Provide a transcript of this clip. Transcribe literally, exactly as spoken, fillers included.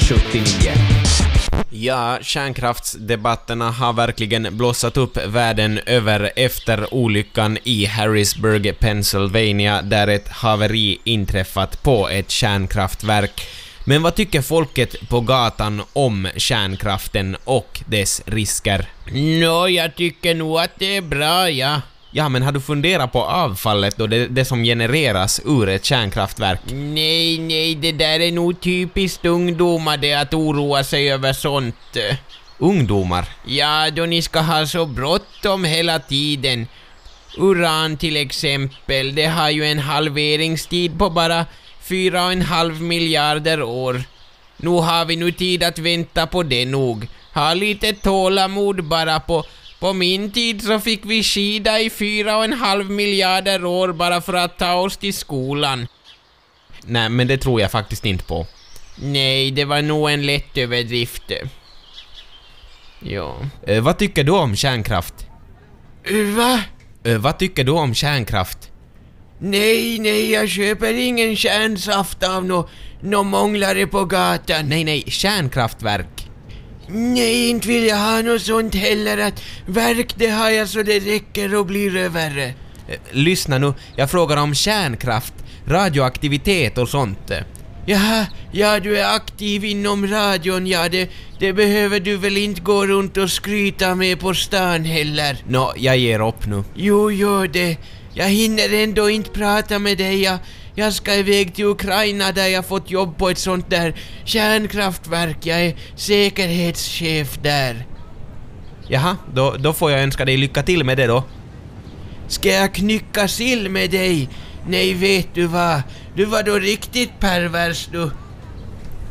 sjuttionio. Ja, kärnkraftsdebatterna har verkligen blossat upp världen över efter olyckan i Harrisburg, Pennsylvania, där ett haveri inträffat på ett kärnkraftverk. Men vad tycker folket på gatan om kärnkraften och dess risker? Nå, jag tycker nog att det är bra, ja. Ja, men har du funderat på avfallet och det, det som genereras ur ett kärnkraftverk? Nej, nej, det där är nog typiskt ungdomar det att oroa sig över sånt. Ungdomar? Ja, då ni ska ha så bråttom hela tiden. Uran till exempel, det har ju en halveringstid på bara fyra och en halv miljarder år. Nu har vi nu tid att vänta på det nog. Ha lite tålamod bara. På På min tid så fick vi skida i fyra och en halv miljarder år bara för att ta oss till skolan. Nej, men det tror jag faktiskt inte på. Nej, det var nog en lätt överdrift. Ja. Eh, vad tycker du om kärnkraft? Va? Eh, vad tycker du om kärnkraft? Nej, nej, jag köper ingen kärnsaft av nå no månglare på gatan. Nej, nej, kärnkraftverk. Nej, inte vill jag ha något sånt heller. Att verk, det har jag så det räcker och blir över. Eh, lyssna nu, jag frågar om kärnkraft, radioaktivitet och sånt. Jaha, ja, du är aktiv inom radion, ja, det, det behöver du väl inte gå runt och skryta med på stan heller. Nå, jag ger upp nu. Jo, gör det. Jag hinner ändå inte prata med dig. Jag, jag ska iväg till Ukraina där jag fått jobb på ett sånt där kärnkraftverk. Jag är säkerhetschef där. Jaha, då, då får jag önska dig lycka till med det då. Ska jag knycka sill med dig? Nej, vet du vad? Du var då riktigt pervers du.